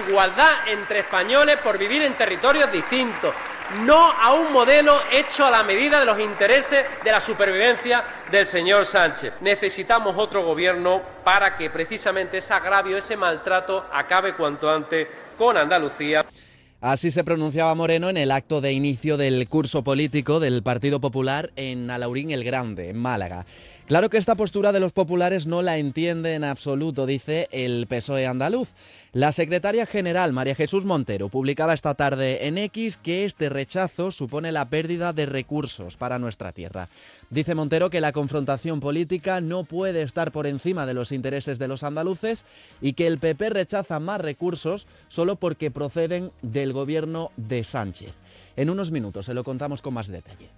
igualdad entre españoles por vivir en territorios distintos, no a un modelo hecho a la medida de los intereses de la supervivencia del señor Sánchez. Necesitamos otro gobierno para que precisamente ese agravio, ese maltrato acabe cuanto antes con Andalucía. Así se pronunciaba Moreno en el acto de inicio del curso político del Partido Popular en Alaurín el Grande, en Málaga. Claro que esta postura de los populares no la entiende en absoluto, dice el PSOE andaluz. La secretaria general, María Jesús Montero, publicaba esta tarde en X que este rechazo supone la pérdida de recursos para nuestra tierra. Dice Montero que la confrontación política no puede estar por encima de los intereses de los andaluces y que el PP rechaza más recursos solo porque proceden del gobierno de Sánchez. En unos minutos se lo contamos con más detalle.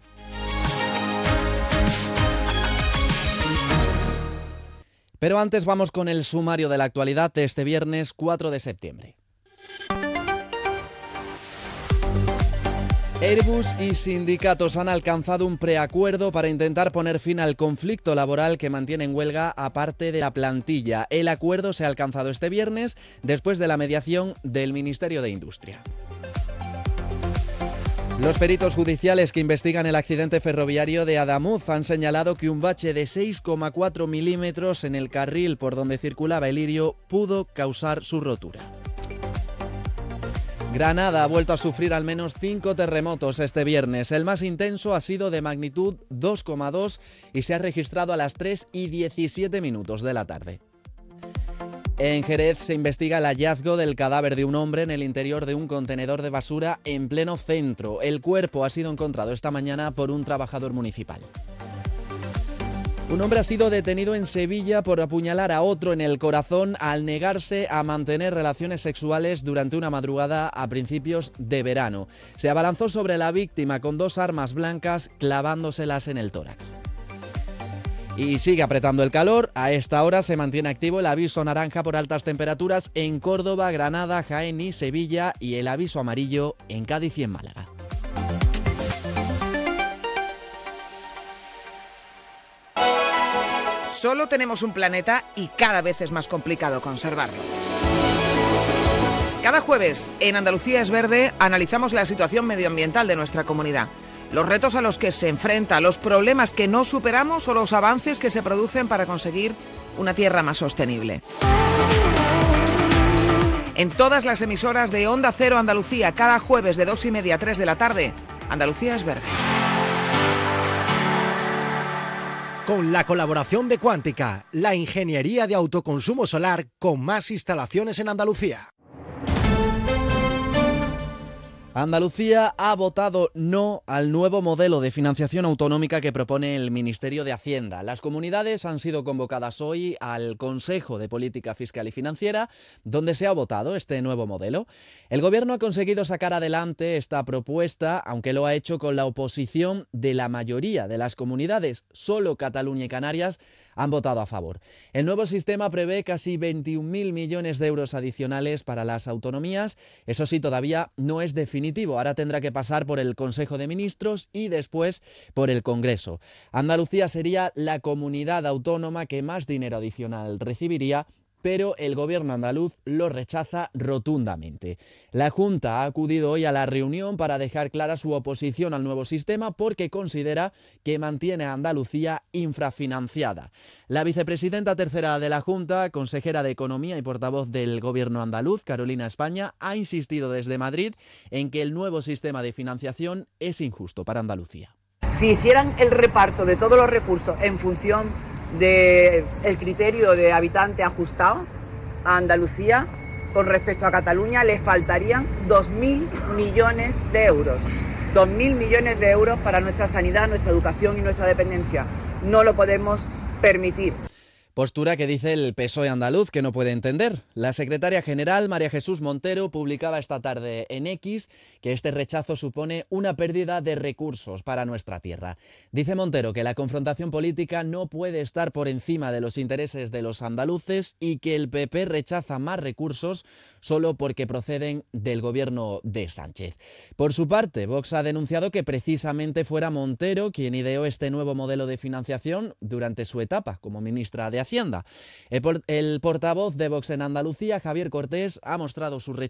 Pero antes vamos con el sumario de la actualidad de este viernes 4 de septiembre. Airbus y sindicatos han alcanzado un preacuerdo para intentar poner fin al conflicto laboral que mantiene en huelga a parte de la plantilla. El acuerdo se ha alcanzado este viernes después de la mediación del Ministerio de Industria. Los peritos judiciales que investigan el accidente ferroviario de Adamuz han señalado que un bache de 6,4 milímetros en el carril por donde circulaba el Lirio pudo causar su rotura. Granada ha vuelto a sufrir al menos 5 terremotos este viernes. El más intenso ha sido de magnitud 2,2 y se ha registrado a las 3:17 de la tarde. En Jerez se investiga el hallazgo del cadáver de un hombre en el interior de un contenedor de basura en pleno centro. El cuerpo ha sido encontrado esta mañana por un trabajador municipal. Un hombre ha sido detenido en Sevilla por apuñalar a otro en el corazón al negarse a mantener relaciones sexuales durante una madrugada a principios de verano. Se abalanzó sobre la víctima con 2 armas blancas clavándoselas en el tórax. Y sigue apretando el calor. A esta hora se mantiene activo el aviso naranja por altas temperaturas en Córdoba, Granada, Jaén y Sevilla y el aviso amarillo en Cádiz y en Málaga. Solo tenemos un planeta y cada vez es más complicado conservarlo. Cada jueves en Andalucía es Verde analizamos la situación medioambiental de nuestra comunidad. Los retos a los que se enfrenta, los problemas que no superamos o los avances que se producen para conseguir una tierra más sostenible. En todas las emisoras de Onda Cero Andalucía, cada jueves de 2:30 a 3 de la tarde, Andalucía es Verde. Con la colaboración de Cuántica, la ingeniería de autoconsumo solar con más instalaciones en Andalucía. Andalucía ha votado no al nuevo modelo de financiación autonómica que propone el Ministerio de Hacienda. Las comunidades han sido convocadas hoy al Consejo de Política Fiscal y Financiera, donde se ha votado este nuevo modelo. El Gobierno ha conseguido sacar adelante esta propuesta, aunque lo ha hecho con la oposición de la mayoría de las comunidades. Solo Cataluña y Canarias han votado a favor. El nuevo sistema prevé casi 21.000 millones de euros adicionales para las autonomías. Eso sí, todavía no es definitivo. Ahora tendrá que pasar por el Consejo de Ministros y después por el Congreso. Andalucía sería la comunidad autónoma que más dinero adicional recibiría, pero el gobierno andaluz lo rechaza rotundamente. La Junta ha acudido hoy a la reunión para dejar clara su oposición al nuevo sistema porque considera que mantiene a Andalucía infrafinanciada. La vicepresidenta tercera de la Junta, consejera de Economía y portavoz del gobierno andaluz, Carolina España, ha insistido desde Madrid en que el nuevo sistema de financiación es injusto para Andalucía. Si hicieran el reparto de todos los recursos en función del criterio de habitante ajustado, a Andalucía, con respecto a Cataluña, le faltarían 2.000 millones de euros. 2.000 millones de euros para nuestra sanidad, nuestra educación y nuestra dependencia. No lo podemos permitir. Postura que dice el PSOE andaluz que no puede entender. La secretaria general, María Jesús Montero, publicaba esta tarde en X que este rechazo supone una pérdida de recursos para nuestra tierra. Dice Montero que la confrontación política no puede estar por encima de los intereses de los andaluces y que el PP rechaza más recursos solo porque proceden del gobierno de Sánchez. Por su parte, Vox ha denunciado que precisamente fuera Montero quien ideó este nuevo modelo de financiación durante su etapa como ministra de Hacienda. El portavoz de Vox en Andalucía, Javier Cortés, ha mostrado su rechazo